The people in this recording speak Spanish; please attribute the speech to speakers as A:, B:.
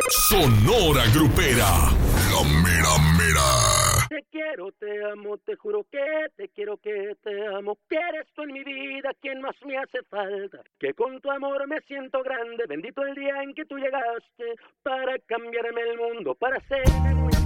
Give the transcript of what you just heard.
A: Sonora Grupera. La mera mera.
B: Te quiero, te amo, te juro que te quiero, que te amo, que eres tú en mi vida quien más me hace falta, que con tu amor me siento grande, bendito el día en que tú llegaste para cambiarme el mundo, para hacerme muy